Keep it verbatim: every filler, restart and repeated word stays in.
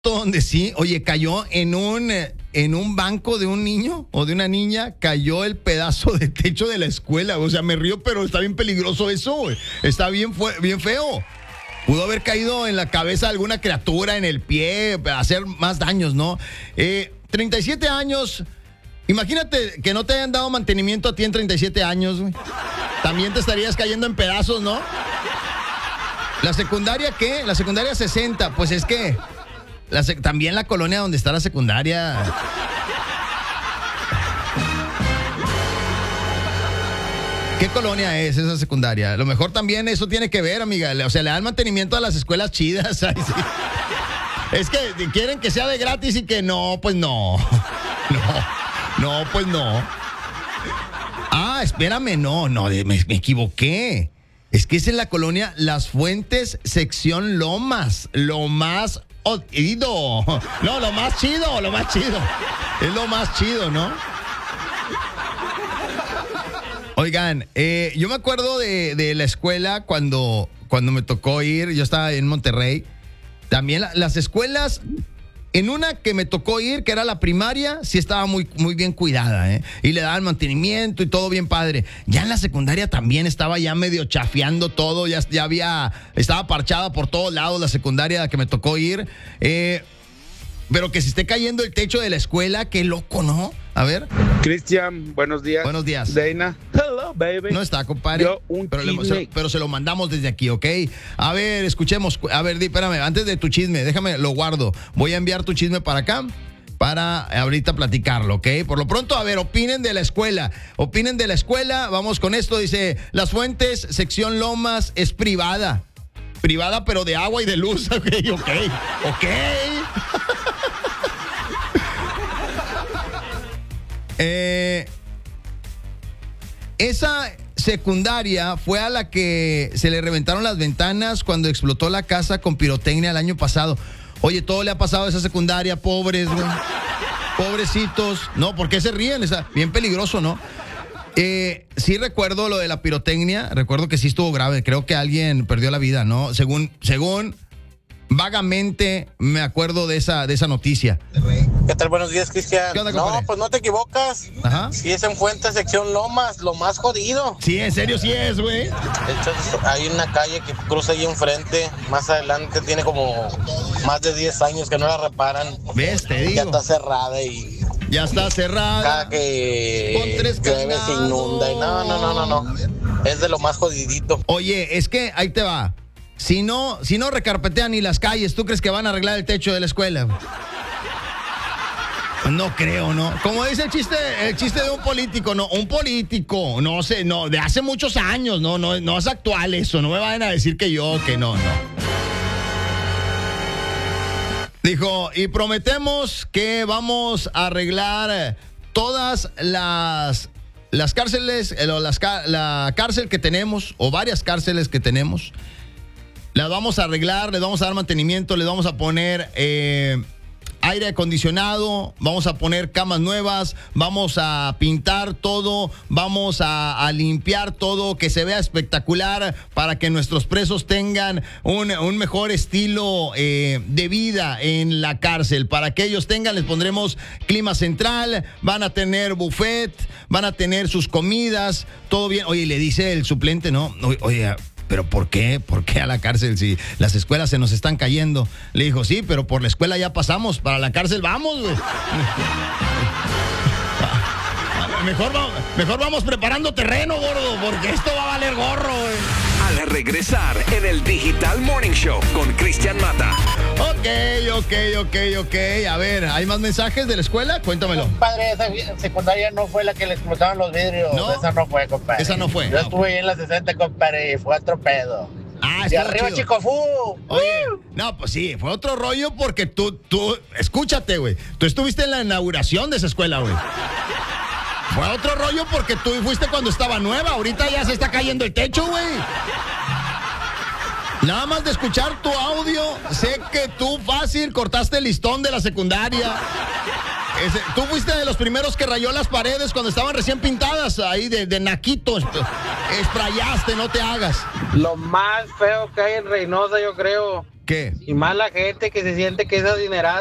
donde sí, oye, cayó en un en un banco de un niño o de una niña, cayó el pedazo de techo de la escuela. O sea, me río, pero está bien peligroso eso, güey. Está bien, fue, bien feo. Pudo haber caído en la cabeza de alguna criatura, en el pie, hacer más daños, ¿no? Eh, treinta y siete años. Imagínate que no te hayan dado mantenimiento a ti en treinta y siete años, güey. También te estarías cayendo en pedazos, ¿no? ¿La secundaria qué? La secundaria sesenta. Pues es que la sec- también la colonia donde está la secundaria. ¿Qué colonia es esa secundaria? A lo mejor también eso tiene que ver, amiga. O sea, le dan mantenimiento a las escuelas chidas. Ay, sí. Es que quieren que sea de gratis y que no, pues no. No, no, pues no. Ah, espérame, no, no, me, me equivoqué. Es que es en la colonia Las Fuentes, sección Lomas. Lo más oído. No, lo más chido, lo más chido. Es lo más chido, ¿no? Oigan, eh, yo me acuerdo de, de la escuela cuando, cuando me tocó ir, yo estaba en Monterrey. También la, las escuelas, en una que me tocó ir, que era la primaria, sí estaba muy, muy bien cuidada, ¿eh? Y le daban mantenimiento y todo bien padre. Ya en la secundaria también estaba ya medio chafeando todo, ya, ya había, estaba parchada por todos lados la secundaria a la que me tocó ir. Eh, pero que se esté cayendo el techo de la escuela, qué loco, ¿no? A ver. Cristian, buenos días. Buenos días. Dana. Hello, baby. No está, compadre. Yo, un pero, le, chisme. se, pero se lo mandamos desde aquí, ¿ok? A ver, escuchemos. A ver, di, espérame, antes de tu chisme, déjame, lo guardo. Voy a enviar tu chisme para acá para ahorita platicarlo, ¿ok? Por lo pronto, a ver, opinen de la escuela. Opinen de la escuela. Vamos con esto. Dice, Las Fuentes, sección Lomas, es privada. Privada, pero de agua y de luz. Ok, ok, ok. Eh, esa secundaria fue a la que se le reventaron las ventanas cuando explotó la casa con pirotecnia el año pasado. Oye, todo le ha pasado a esa secundaria, pobres, güey. Pobrecitos. No, ¿por qué se ríen? Es bien peligroso, ¿no? Eh, sí recuerdo lo de la pirotecnia. Recuerdo que sí estuvo grave. Creo que alguien perdió la vida, ¿no? Según, según vagamente me acuerdo de esa, de esa noticia. ¿Qué tal? Buenos días, Cristian. ¿Qué onda, no, compadre? pues no te equivocas. Ajá. Si es en Fuente, sección Lomas, lo más jodido. Sí, en serio sí es, güey. De hecho, hay una calle que cruza ahí enfrente, más adelante, tiene como más de diez años que no la reparan. ¿Ves? Te digo. Ya está cerrada y Ya está cerrada. cada que Con tres llueve se inunda y no, no, no, no, no. Es de lo más jodidito. Oye, es que ahí te va. Si no, si no recarpetean ni las calles, ¿tú crees que van a arreglar el techo de la escuela? No creo, ¿no? Como dice el chiste, el chiste de un político, no, un político, no sé, no, de hace muchos años, no, no, no es actual eso, no me vayan a decir que yo, que no, no. Dijo, y prometemos que vamos a arreglar todas las, las cárceles, eh, las, la cárcel que tenemos, o varias cárceles que tenemos, las vamos a arreglar, les vamos a dar mantenimiento, les vamos a poner eh, aire acondicionado, vamos a poner camas nuevas, vamos a pintar todo, vamos a, a limpiar todo, que se vea espectacular para que nuestros presos tengan un, un mejor estilo eh, de vida en la cárcel. Para que ellos tengan, les pondremos clima central, van a tener buffet, van a tener sus comidas, todo bien. Oye, le dice el suplente, ¿no? Oye, oye ¿pero por qué? ¿Por qué a la cárcel si las escuelas se nos están cayendo? Le dijo, sí, pero por la escuela ya pasamos, para la cárcel vamos, güey. Mejor, mejor vamos preparando terreno, gordo, porque esto va a valer gorro, güey. Al regresar en el Digital Morning Show con Cristian Mata. Ok, ok, ok, ok. A ver, ¿hay más mensajes de la escuela? Cuéntamelo. Compadre, esa secundaria no fue la que le explotaban los vidrios. No. Esa no fue, compadre. Esa no fue. Yo estuve ahí en la sesenta, compadre, y fue otro pedo. Ah, Y estuvo arriba, chido. Chico Fu. Oye, no, pues sí, fue otro rollo porque tú, tú, escúchate, güey. Tú estuviste en la inauguración de esa escuela, güey. Fue otro rollo porque tú fuiste cuando estaba nueva. Ahorita ya se está cayendo el techo, güey. Nada más de escuchar tu audio, sé que tú fácil cortaste el listón de la secundaria. Ese, tú fuiste de los primeros que rayó las paredes cuando estaban recién pintadas, ahí de, de naquito. Esprayaste, no te hagas. Lo más feo que hay en Reynosa, yo creo, ¿Qué? Y más la gente que se siente que es adinerada